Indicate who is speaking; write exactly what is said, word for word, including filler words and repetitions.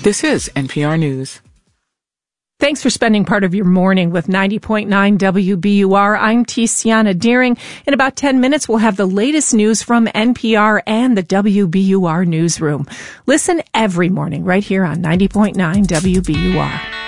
Speaker 1: This is N P R News.
Speaker 2: Thanks for spending part of your morning with ninety point nine W B U R. I'm Tiziana Deering. In about ten minutes, we'll have the latest news from N P R and the W B U R newsroom. Listen every morning right here on ninety point nine W B U R.